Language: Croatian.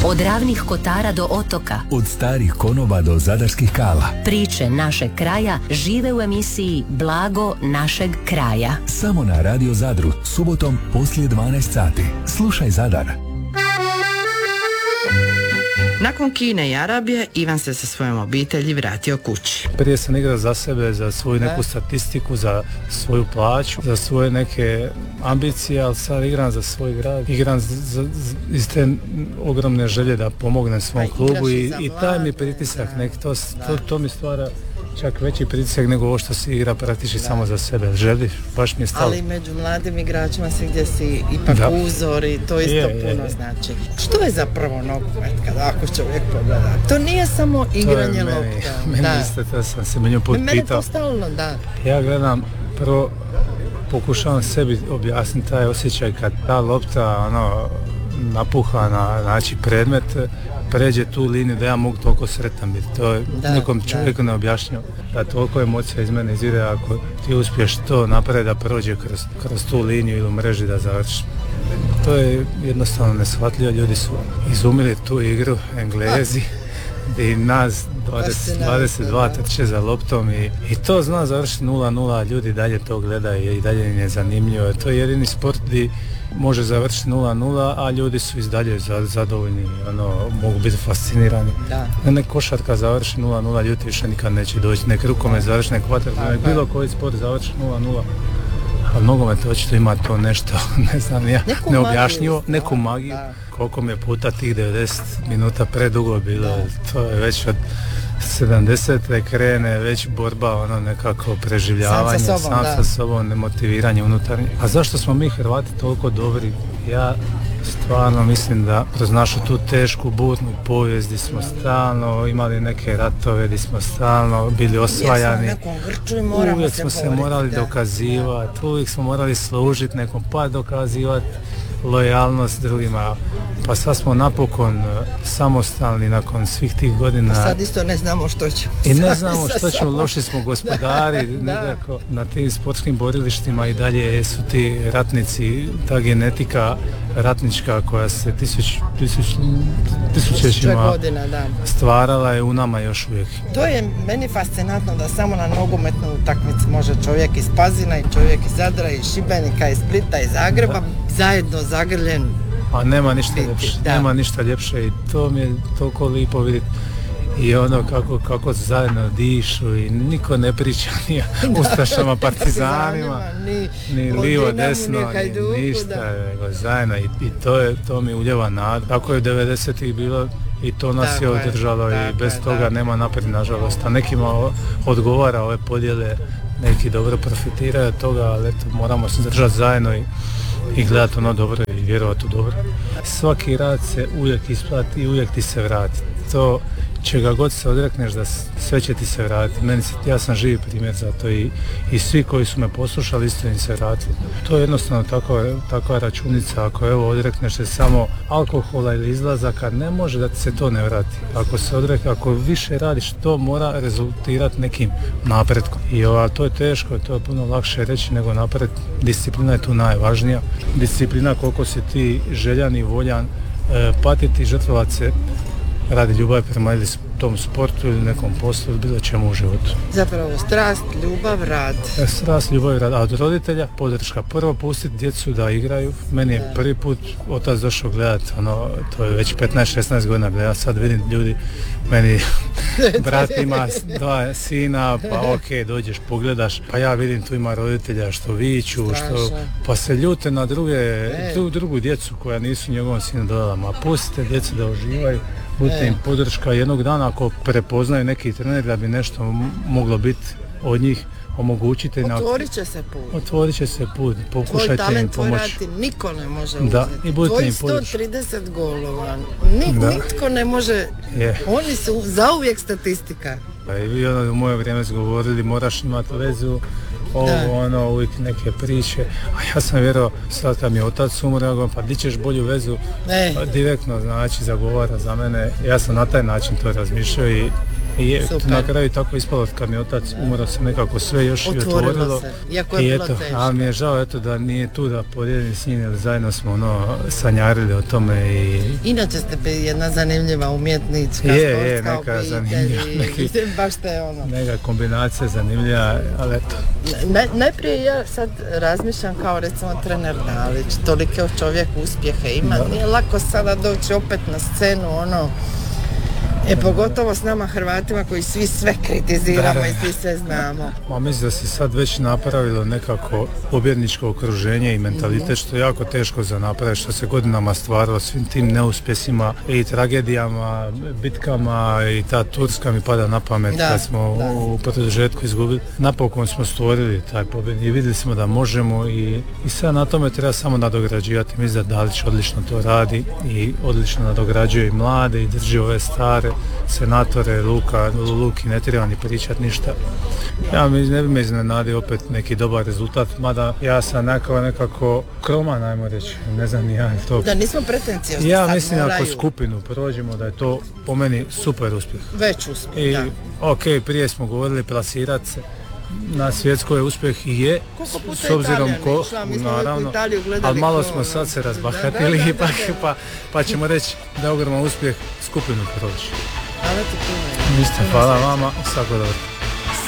Od Ravnih Kotara do otoka, od starih konoba do zadarskih kala. Priče našeg kraja žive u emisiji Blago našeg kraja. Samo na Radio Zadru, subotom poslije 12 sati. Slušaj Zadar. Nakon Kine i Arabije, Ivan se sa svojom obitelji vratio kući. Prije sam igrao za sebe, za svoju neku statistiku, za svoju plaću, za svoje neke ambicije, ali sad igram za svoj grad. Igram iz te ogromne želje da pomognem svom klubu i taj mi pritisak, to mi stvara čak veći pritisak nego ovo što se igra praktički samo za sebe. Želiš, baš mi je stalo. Ali među mladim igračima si gdje si ipak uzor i to isto puno znači. Što je zapravo nogomet ako čovjek pogleda? To nije samo igranje lopta. Meni isto, to sam se milion put pitao. Mene to stalno, da. Ja gledam, prvo pokušavam sebi objasniti taj osjećaj kad ta lopta napuha na predmet, pređe tu liniju da ja mogu toliko sretan biti. To je nekom čovjeku neobjašnjivo. Da toliko emocija iz mene izvire ako ti uspiješ to napraviti da prođe kroz tu liniju ili u mreži da završi. To je jednostavno neshvatljivo. Ljudi su izumili tu igru, Englezi, i nas 22 trče za loptom i to zna završiti 0-0, ljudi dalje to gledaju i dalje im je zanimljivo. To je jedini sport gdje može završiti 0-0, a ljudi su iz dalje zadovoljni, mogu biti fascinirani. Nek košarka završi 0-0, ljudi više nikad neće doći, nek rukomet završi, nek vaterpolo, nek bilo koji sport završi 0-0. Ali nogomet očito ima to nešto, ne znam ja, neobjašnjivo, neku magiju. Koliko mi je puta tih 90 minuta predugo bilo, to je već od 70. krene već borba, nekako preživljavanje, sam sa sobom, nemotiviranje unutarnje. A zašto smo mi Hrvati toliko dobri? Ja stvarno mislim da kroz našu tu tešku, burnu povijest gdje smo stalno imali neke ratove, gdje smo stalno bili osvajani, uvijek smo se morali dokazivati, uvijek smo morali služiti nekom pa dokazivati lojalnost drugima. Pa sad smo napokon samostalni nakon svih tih godina. Sad isto ne znamo što ćemo. I ne znamo što ćemo, loši smo gospodari, nekako na tim sportskim borilištima i dalje su ti ratnici, ta genetika ratnička koja se tisućećima stvarala je u nama još uvijek. To je meni fascinantno da samo na nogometnoj utakmici može čovjek iz Pazina i čovjek iz Zadra i Šibenika i Splita i Zagreba zajedno zagrljen. A nema ništa ljepše i to mi je toliko lipo vidjeti. I kako zajedno dišu i niko ne priča ni ustašama, partizanima, ni lijevo, desno, ni ništa, nego zajedno i to mi uljeva nadu. Tako je 90-ih bilo i to nas je održalo i bez toga nema naprijed, nažalost. A nekima odgovara ove podjele, neki dobro profitiraju od toga, ali eto, moramo se držati zajedno i gledati dobro i vjerovati u dobro. Svaki rad se uvijek isplati i uvijek ti se vrati. To čega god se odrekneš da sve će ti se vratiti. Ja sam živi primjer za to i svi koji su me poslušali isto im se vratili. To je jednostavno takva računica. Ako odrekneš se samo alkohola ili izlazaka, ne može da ti se to ne vrati. Ako više radiš, to mora rezultirati nekim napretkom. I to je teško, to je puno lakše reći nego napred. Disciplina je tu najvažnija. Disciplina koliko si ti željan i voljan patiti, žrtvovati se radi ljubavi prema ili tom sportu ili nekom poslu ili bilo čemu u životu. Zapravo strast, ljubav, rad. Strast, ljubav i rad. A od roditelja podrška. Prvo pustiti djecu da igraju. Meni je prvi put otac došao gledati, to je već 15-16 godina da ja sad vidim ljudi, meni brat ima 2 sina, pa ok, dođeš, pogledaš, pa ja vidim tu ima roditelja što viču, pa se ljute na drugu djecu koja nisu njegovom sinu dodala. Ma pustite djecu da uživaju. Budite im podrška jednog dana ako prepoznaju neki trener da bi nešto moglo biti od njih, omogućite. Otvorit će se put, pokušajte im pomoći. Tvoj talent, tvoj rad niko ne može uzeti. Tvoj 130 golova, nitko ne može, oni su zauvijek statistika. I vi u moje vrijeme govorili moraš imati vezu, uvijek neke priče, a ja sam vjerovao, sad kad mi je otac umro, pa di ćeš bolju vezu, direktno znači zagovara za mene, ja sam na taj način to razmišljao i I Super. na kraju tako ispalo kad mi otac umro se nekako sve još i otvorilo. Se, iako je bilo teško. A mi je žao eto da nije tu da podijelim s njim, jer zajedno smo sanjarili o tome i... Inače ste jedna zanimljiva umjetnička, sportska obitelj, baš te neka kombinacija zanimljiva, ali eto. Najprije ja sad razmišljam kao recimo trener Dalić, tolike čovjek uspjehe ima, nije lako sada doći opet na scenu, pogotovo s nama Hrvatima koji svi sve kritiziramo i svi sve znamo. Mislim da se sad već napravilo nekako pobjedničko okruženje i mentalitet, što je jako teško za napraviti, što se godinama stvaralo svim tim neuspjesima i tragedijama, bitkama, i ta Turska mi pada na pamet kad smo u produžetku izgubili. Napokon smo stvorili taj pobjed i vidjeli smo da možemo i sad na tome treba samo nadograđivati. Mislim da Dalić odlično to radi i odlično nadograđuje i mlade i drži ove stare senatore. Luki ne treba ni pričati ništa. Ja ne bi me iznenadio opet neki dobar rezultat, mada ja sam nekako kroman, ajmo reći, ne znam ni ja to. Da nismo pretenciozni. Ja mislim ako skupinu prođemo da je to po meni super uspjeh. Već uspjeh, da. Ok, prije smo govorili plasirat se na svjetskoj uspjeh i je, s obzirom naravno, ali malo smo sad se razbahatili pa ćemo reći da je ogroman uspjeh skupinu proći. Hvala ti puno. Hvala vama, svako dobro.